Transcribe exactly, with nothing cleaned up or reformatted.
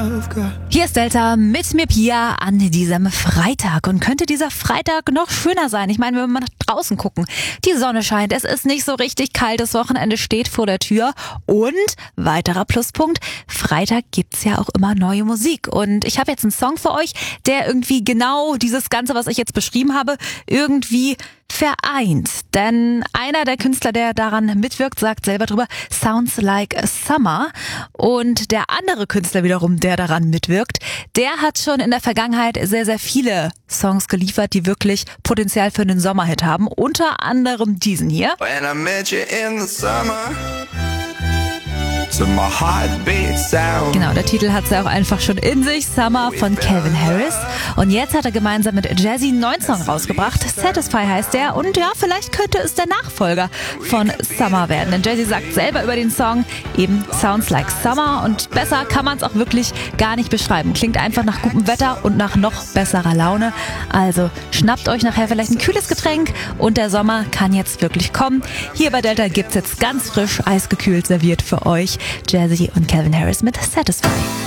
love got. Hier ist Delta mit mir Pia an diesem Freitag. Und könnte dieser Freitag noch schöner sein? Ich meine, wenn wir mal nach draußen gucken. Die Sonne scheint, es ist nicht so richtig kalt, das Wochenende steht vor der Tür. Und weiterer Pluspunkt, Freitag gibt's ja auch immer neue Musik. Und ich habe jetzt einen Song für euch, der irgendwie genau dieses Ganze, was ich jetzt beschrieben habe, irgendwie vereint. Denn einer der Künstler, der daran mitwirkt, sagt selber drüber, sounds like a summer. Und der andere Künstler wiederum, der daran mitwirkt, der hat schon in der Vergangenheit sehr, sehr viele Songs geliefert, die wirklich Potenzial für einen Sommerhit haben. Unter anderem diesen hier. When I met you in the summer, to my heartbeat sound. Genau, der Titel hat's ja auch einfach schon in sich. Summer von Calvin Harris. Und jetzt hat er gemeinsam mit Jazzy einen neuen Song rausgebracht. Satisfy heißt der. Und ja, vielleicht könnte es der Nachfolger von Summer werden. Denn Jazzy sagt selber über den Song eben Sounds like Summer. Und besser kann man es auch wirklich gar nicht beschreiben. Klingt einfach nach gutem Wetter und nach noch besserer Laune. Also schnappt euch nachher vielleicht ein kühles Getränk. Und der Sommer kann jetzt wirklich kommen. Hier bei Delta gibt's jetzt ganz frisch, eisgekühlt serviert für euch Jazzy und Calvin Harris mit Satisfy.